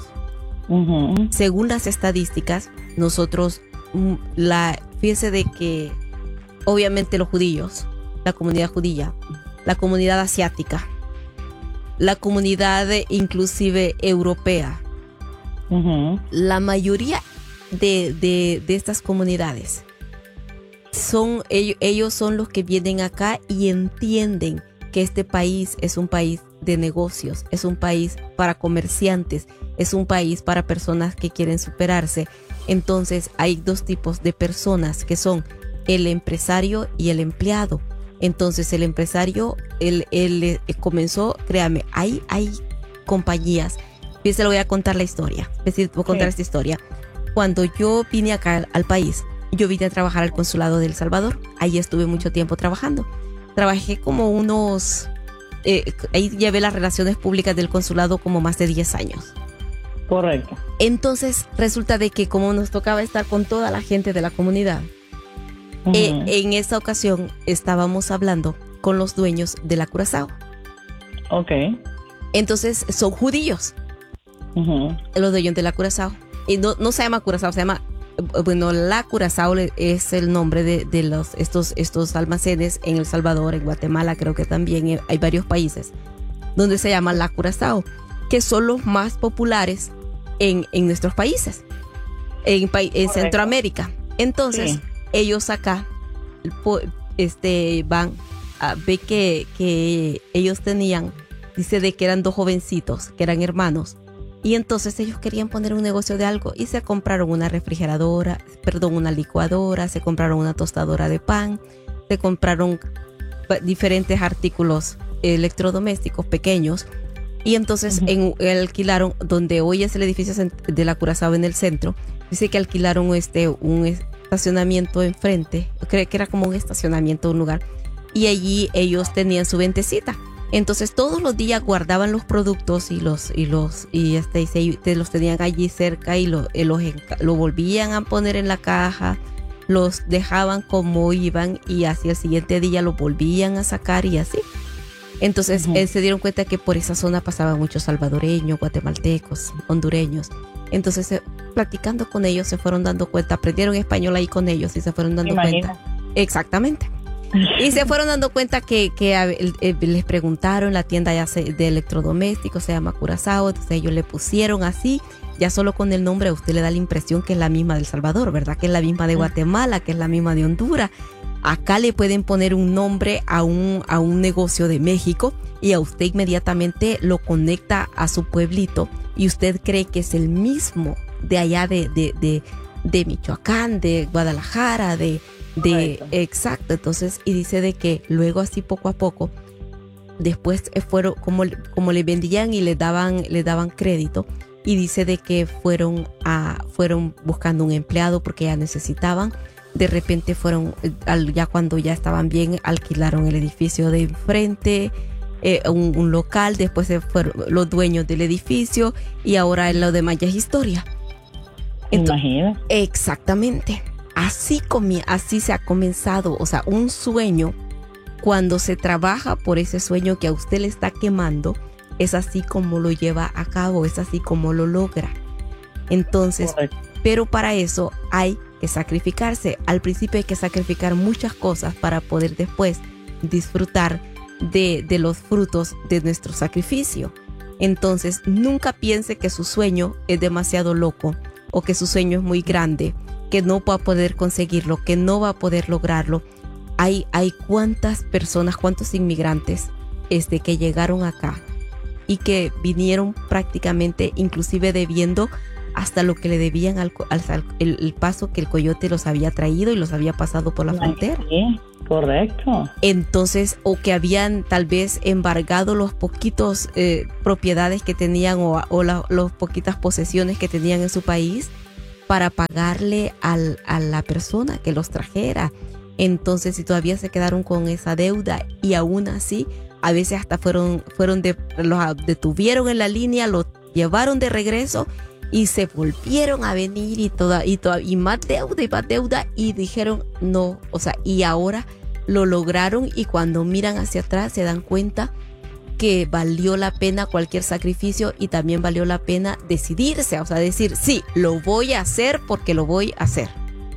Speaker 5: Según las estadísticas, nosotros, fíjese de que obviamente los judíos, la comunidad judía, la comunidad asiática, la comunidad inclusive europea, la mayoría de estas comunidades ellos son los que vienen acá y entienden que este país es un país de negocios, es un país para comerciantes, es un país para personas que quieren superarse. Entonces hay 2 tipos de personas, que son el empresario y el empleado. Entonces el empresario, él comenzó, créame, hay compañías. Yo se lo voy a contar la historia. Voy a contar esta historia. Cuando yo vine acá al país, yo vine a trabajar al consulado de El Salvador. Ahí estuve mucho tiempo trabajando. Trabajé como unos... ahí llevé las relaciones públicas del consulado como más de 10 años.
Speaker 6: Correcto.
Speaker 5: Entonces resulta de que como nos tocaba estar con toda la gente de la comunidad, en esa ocasión estábamos hablando con los dueños de la Curazao.
Speaker 6: Ok.
Speaker 5: Entonces son judíos, los dueños de la Curazao. Y no se llama Curazao, se llama bueno, la Curazao es el nombre de estos almacenes en El Salvador, en Guatemala, creo que también hay varios países donde se llama la Curazao, que son los más populares en nuestros países, en Centroamérica. Entonces, ellos acá van a ver que ellos tenían, dice de que eran 2 jovencitos, que eran hermanos, y entonces ellos querían poner un negocio de algo y se compraron una una licuadora, se compraron una tostadora de pan, se compraron diferentes artículos electrodomésticos pequeños, y entonces alquilaron, donde hoy es el edificio de la Curazao en el centro, dice que alquilaron un estacionamiento enfrente, creo que era como un estacionamiento, un lugar, y allí ellos tenían su ventecita. Entonces todos los días guardaban los productos y los tenían allí cerca y lo volvían a poner en la caja, los dejaban como iban y así el siguiente día los volvían a sacar y así. Entonces se dieron cuenta que por esa zona pasaban muchos salvadoreños, guatemaltecos, hondureños. Entonces platicando con ellos se fueron dando cuenta, aprendieron español ahí con ellos y se fueron dando cuenta. Exactamente. Y se fueron dando cuenta que les preguntaron, la tienda ya de electrodomésticos se llama Curazao, entonces ellos le pusieron así, ya solo con el nombre a usted le da la impresión que es la misma del Salvador, ¿verdad? Que es la misma de Guatemala, que es la misma de Honduras. Acá le pueden poner un nombre a un negocio de México y a usted inmediatamente lo conecta a su pueblito y usted cree que es el mismo de allá de Michoacán, de Guadalajara, exacto. Entonces, y dice de que luego así poco a poco después fueron como le vendían y le daban crédito, y dice de que fueron buscando un empleado porque ya necesitaban. De repente ya cuando ya estaban bien, alquilaron el edificio de enfrente, un local, después se fueron los dueños del edificio y ahora lo demás ya es historia.
Speaker 6: Imagina.
Speaker 5: Exactamente. Así se ha comenzado, o sea, un sueño, cuando se trabaja por ese sueño que a usted le está quemando, es así como lo lleva a cabo, es así como lo logra. Entonces, pero para eso hay que sacrificarse. Al principio hay que sacrificar muchas cosas para poder después disfrutar de los frutos de nuestro sacrificio. Entonces, nunca piense que su sueño es demasiado loco o que su sueño es muy grande, que no va a poder conseguirlo, que no va a poder lograrlo. Hay cuántas personas, cuántos inmigrantes que llegaron acá y que vinieron prácticamente inclusive debiendo hasta lo que le debían el paso que el coyote los había traído y los había pasado por la frontera.
Speaker 6: Sí, correcto.
Speaker 5: Entonces, o que habían tal vez embargado los poquitos propiedades que tenían o las poquitas posesiones que tenían en su país para pagarle a la persona que los trajera. Entonces, si todavía se quedaron con esa deuda y aún así, a veces hasta los detuvieron en la línea, los llevaron de regreso y se volvieron a venir y más deuda y dijeron no, o sea, y ahora lo lograron, y cuando miran hacia atrás se dan cuenta que valió la pena cualquier sacrificio y también valió la pena decidirse, o sea, decir, sí, lo voy a hacer porque lo voy a hacer.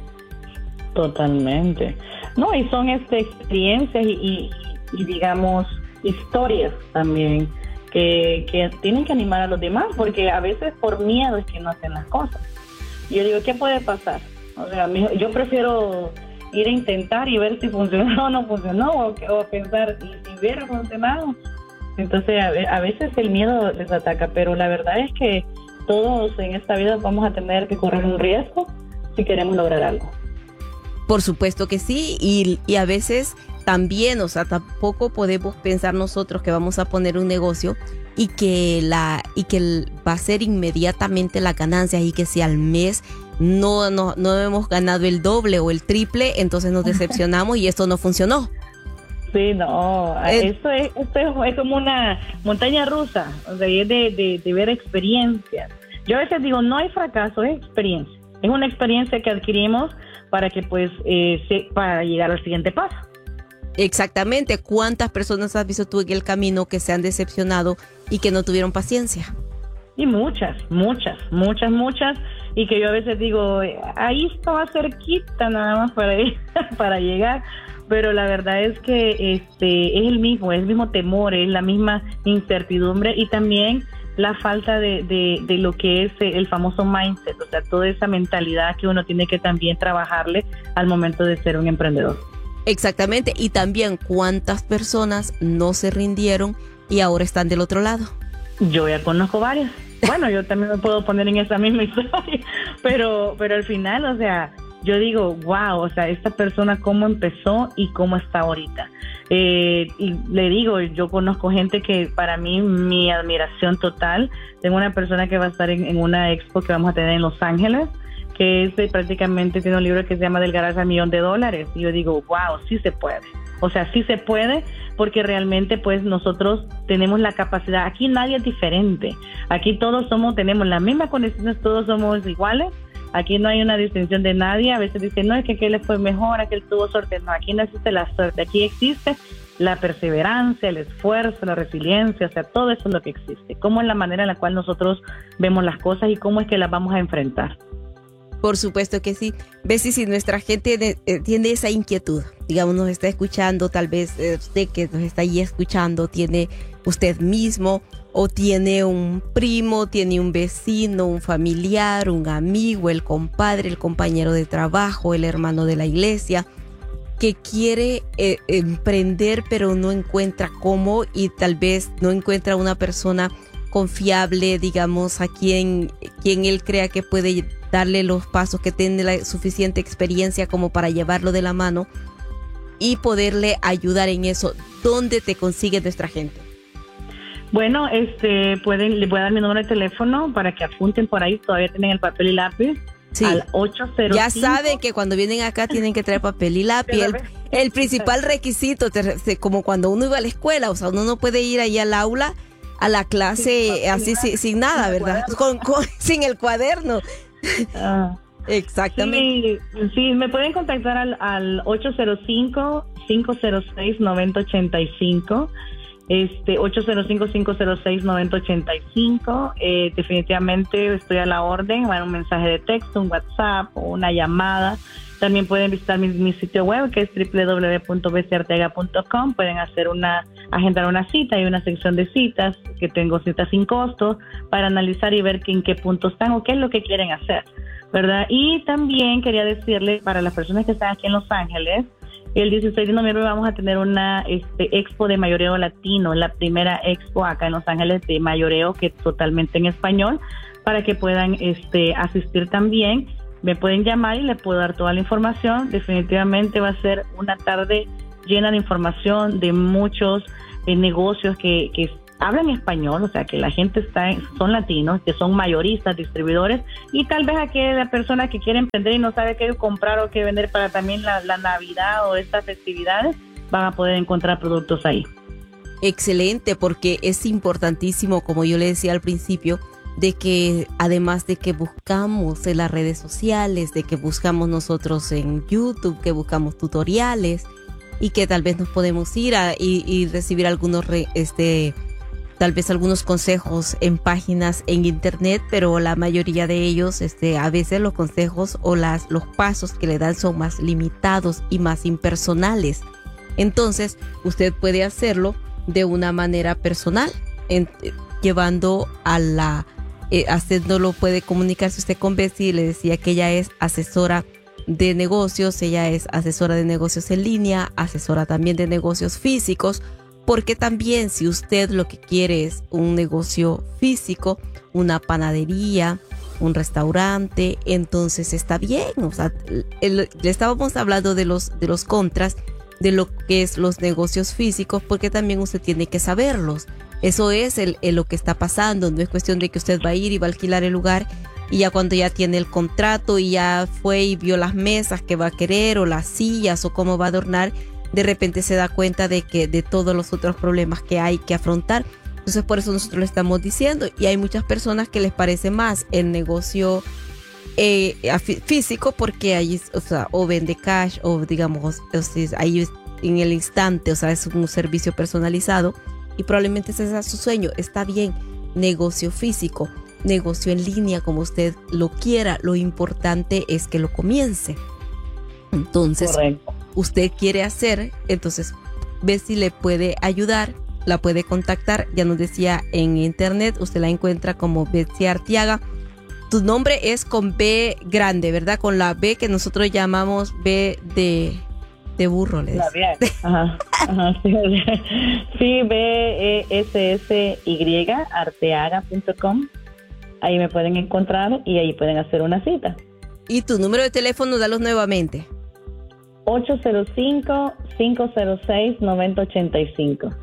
Speaker 6: Totalmente. No, y son experiencias y digamos, historias también que tienen que animar a los demás, porque a veces por miedo es que no hacen las cosas. Yo digo, ¿qué puede pasar? O sea, yo prefiero ir a intentar y ver si funcionó o no funcionó, o pensar, y si hubiera funcionado. Entonces, a veces el miedo les ataca, pero la verdad es que todos en esta vida vamos a tener que correr un riesgo si queremos lograr algo.
Speaker 5: Por supuesto que sí, y a veces también, o sea, tampoco podemos pensar nosotros que vamos a poner un negocio y que va a ser inmediatamente las ganancias, y que si al mes no hemos ganado el doble o el triple, entonces nos decepcionamos y esto no funcionó.
Speaker 6: Sí, no, esto es como una montaña rusa, o sea, es de ver experiencias. Yo a veces digo, no hay fracaso, es experiencia. Es una experiencia que adquirimos para que para llegar al siguiente paso.
Speaker 5: Exactamente. ¿Cuántas personas has visto tú en el camino que se han decepcionado y que no tuvieron paciencia?
Speaker 6: Y muchas, y que yo a veces digo, ahí estaba cerquita nada más para llegar, pero la verdad es que es el mismo temor, es la misma incertidumbre y también la falta de lo que es el famoso mindset, o sea, toda esa mentalidad que uno tiene que también trabajarle al momento de ser un emprendedor.
Speaker 5: Exactamente, y también cuántas personas no se rindieron y ahora están del otro lado.
Speaker 6: Yo ya conozco varias. Bueno, yo también me puedo poner en esa misma historia, pero al final, o sea, yo digo, wow, o sea, esta persona cómo empezó y cómo está ahorita. Y le digo, yo conozco gente que para mí, mi admiración total. Tengo una persona que va a estar en una expo que vamos a tener en Los Ángeles, que es prácticamente, tiene un libro que se llama Del Garaje al $1,000,000. Y yo digo, wow, sí se puede. O sea, sí se puede, porque realmente pues nosotros tenemos la capacidad. Aquí nadie es diferente. Aquí todos tenemos las mismas condiciones, todos somos iguales. Aquí no hay una distinción de nadie. A veces dicen, no, es que aquel le fue mejor, aquel tuvo suerte. No, aquí no existe la suerte. Aquí existe la perseverancia, el esfuerzo, la resiliencia. O sea, todo eso es lo que existe. Cómo es la manera en la cual nosotros vemos las cosas y cómo es que las vamos a enfrentar.
Speaker 5: Por supuesto que sí. Bessie, si nuestra gente tiene esa inquietud, digamos, nos está escuchando, tal vez usted que nos está ahí escuchando, tiene usted mismo o tiene un primo, tiene un vecino, un familiar, un amigo, el compadre, el compañero de trabajo, el hermano de la iglesia, que quiere emprender pero no encuentra cómo y tal vez no encuentra una persona confiable, digamos, a quien él crea que puede darle los pasos, que tiene la suficiente experiencia como para llevarlo de la mano y poderle ayudar en eso. ¿Dónde te consigue nuestra gente?
Speaker 6: Bueno, le voy a dar mi número de teléfono para que apunten por ahí, todavía tienen el papel y lápiz. Sí. Al 805.
Speaker 5: Ya saben que cuando vienen acá tienen que traer papel y lápiz. El principal requisito, como cuando uno iba a la escuela, o sea, uno no puede ir ahí al aula, a la clase, así sin nada, ¿verdad? Sin el cuaderno. Exactamente.
Speaker 6: Sí, me pueden contactar al 805-506-9085. 805-506-9085. Definitivamente estoy a la orden. Un mensaje de texto, un WhatsApp o una llamada. También pueden visitar mi sitio web, que es www.besiartega.com. Pueden agendar una cita. Hay una sección de citas, que tengo citas sin costo, para analizar y ver en qué punto están o qué es lo que quieren hacer, ¿verdad? Y también quería decirle, para las personas que están aquí en Los Ángeles, el 16 de noviembre vamos a tener una expo de mayoreo latino, la primera expo acá en Los Ángeles de mayoreo, que es totalmente en español, para que puedan asistir también. Me pueden llamar y les puedo dar toda la información. Definitivamente va a ser una tarde llena de información, de muchos negocios que hablan español, o sea que la gente son latinos, que son mayoristas, distribuidores, y tal vez aquella persona que quiere emprender y no sabe qué comprar o qué vender para también la Navidad o estas festividades, van a poder encontrar productos ahí.
Speaker 5: Excelente, porque es importantísimo, como yo le decía al principio, de que además de que buscamos en las redes sociales, de que buscamos nosotros en YouTube, que buscamos tutoriales y que tal vez nos podemos ir y recibir algunos tal vez algunos consejos en páginas en internet, pero la mayoría de ellos, a veces los consejos o los pasos que le dan son más limitados y más impersonales. Entonces, usted puede hacerlo de una manera personal, llevando haciéndolo, puede comunicarse usted con Bessie. Le decía que ella es asesora de negocios, ella es asesora de negocios en línea, asesora también de negocios físicos, porque también si usted lo que quiere es un negocio físico, una panadería, un restaurante, entonces está bien. O sea, le estábamos hablando de los contras de lo que es los negocios físicos, porque también usted tiene que saberlos. Eso es lo que está pasando. No es cuestión de que usted va a ir y va a alquilar el lugar y ya cuando ya tiene el contrato y ya fue y vio las mesas que va a querer o las sillas o cómo va a adornar, de repente se da cuenta de todos los otros problemas que hay que afrontar. Entonces por eso nosotros le estamos diciendo, y hay muchas personas que les parece más el negocio físico, porque ahí, o sea, o vende cash o digamos, ahí en el instante, o sea, es un servicio personalizado y probablemente ese sea su sueño. Está bien, negocio físico, negocio en línea, como usted lo quiera. Lo importante es que lo comience. Entonces,
Speaker 6: Correcto.
Speaker 5: usted quiere hacer, entonces ve si le puede ayudar, la puede contactar. Ya nos decía en internet, usted la encuentra como Betsy Arteaga. Tu nombre es con B grande, ¿verdad? Con la B que nosotros llamamos B de burro, le
Speaker 6: La
Speaker 5: decía.
Speaker 6: B. Ajá, sí, BESSY, arteaga.com. Ahí me pueden encontrar y ahí pueden hacer una cita.
Speaker 5: Y tu número de teléfono, dalos nuevamente.
Speaker 6: 805-506-9085.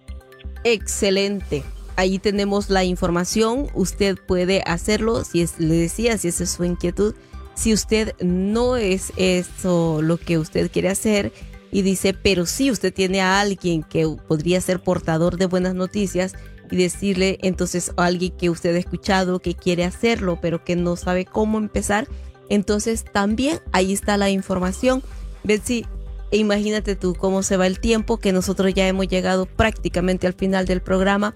Speaker 5: Excelente. Ahí tenemos la información. Usted puede hacerlo, si le decía, si esa es su inquietud. Si usted no es eso lo que usted quiere hacer y dice, pero sí, usted tiene a alguien que podría ser portador de buenas noticias y decirle entonces a alguien que usted ha escuchado que quiere hacerlo, pero que no sabe cómo empezar, entonces también ahí está la información. Betsy, imagínate tú cómo se va el tiempo, que nosotros ya hemos llegado prácticamente al final del programa.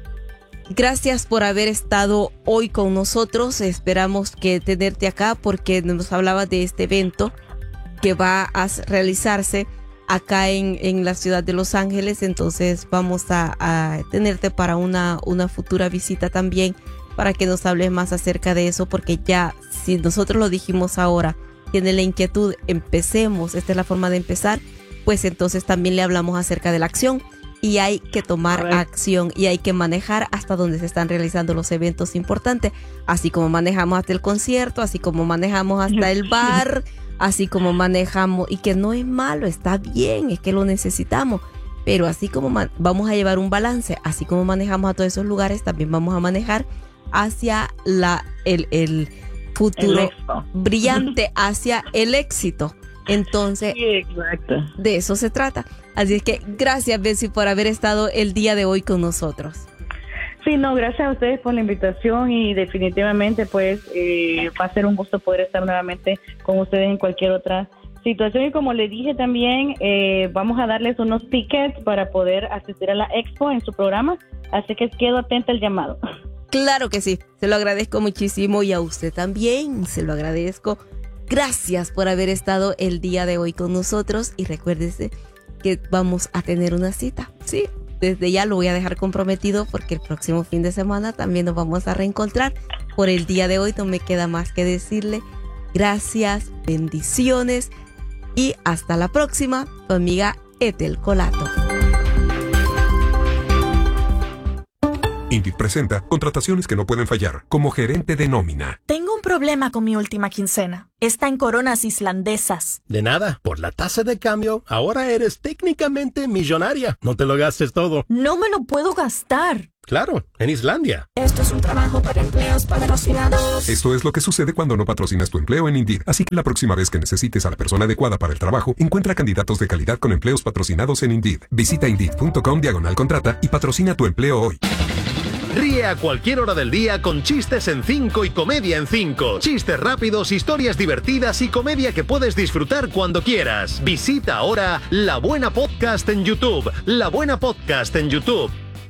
Speaker 5: Gracias por haber estado hoy con nosotros. Esperamos que tenerte acá porque nos hablabas de este evento que va a realizarse acá en la ciudad de Los Ángeles. Entonces vamos a tenerte para una futura visita también, para que nos hables más acerca de eso, porque ya si nosotros lo dijimos ahora, tiene la inquietud, empecemos, esta es la forma de empezar, pues entonces también le hablamos acerca de la acción. Y hay que tomar acción y hay que manejar hasta donde se están realizando los eventos importantes, así como manejamos hasta el concierto, así como manejamos hasta el bar, así como manejamos, y que no es malo, está bien, es que lo necesitamos, pero así como vamos a llevar un balance, así como manejamos a todos esos lugares, también vamos a manejar hacia el futuro brillante, hacia el éxito. Entonces,
Speaker 6: Sí, exacto.
Speaker 5: de eso se trata. Así es que gracias, Betsy, por haber estado el día de hoy con nosotros.
Speaker 6: Sí, no, gracias a ustedes por la invitación y definitivamente pues va a ser un gusto poder estar nuevamente con ustedes en cualquier otra situación. Y como le dije también, vamos a darles unos tickets para poder asistir a la expo en su programa, así que quedo atenta al llamado.
Speaker 5: Claro que sí, se lo agradezco muchísimo y a usted también se lo agradezco. Gracias por haber estado el día de hoy con nosotros y recuérdese que vamos a tener una cita. Sí, desde ya lo voy a dejar comprometido porque el próximo fin de semana también nos vamos a reencontrar. Por el día de hoy no me queda más que decirle gracias, bendiciones y hasta la próxima, tu amiga Ethel Colato.
Speaker 2: Indeed presenta contrataciones que no pueden fallar, como gerente de nómina.
Speaker 7: Tengo un problema con mi última quincena. Está en coronas islandesas.
Speaker 8: De nada, por la tasa de cambio, ahora eres técnicamente millonaria. No te lo gastes todo.
Speaker 7: No me lo puedo gastar.
Speaker 8: Claro, en Islandia.
Speaker 7: Esto es un trabajo para empleos patrocinados.
Speaker 2: Esto es lo que sucede cuando no patrocinas tu empleo en Indeed. Así que la próxima vez que necesites a la persona adecuada para el trabajo, encuentra candidatos de calidad con empleos patrocinados en Indeed. Visita Indeed.com/contrata y patrocina tu empleo hoy.
Speaker 9: Ríe a cualquier hora del día con Chistes en 5 y Comedia en 5. Chistes rápidos, historias divertidas y comedia que puedes disfrutar cuando quieras. Visita ahora La Buena Podcast en YouTube. La Buena Podcast en YouTube.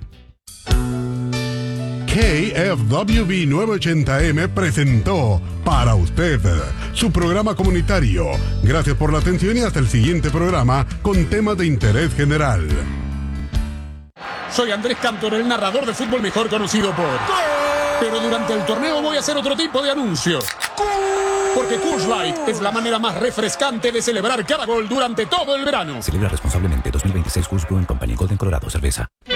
Speaker 10: KFWB 980M presentó para usted su programa comunitario. Gracias por la atención y hasta el siguiente programa con temas de interés general.
Speaker 11: Soy Andrés Cantor, el narrador de fútbol mejor conocido por... Pero durante el torneo voy a hacer otro tipo de anuncios. Porque Coors Light es la manera más refrescante de celebrar cada gol durante todo el verano.
Speaker 12: Celebra responsablemente. 2026 Coors Brewing Company, Golden, Colorado, cerveza.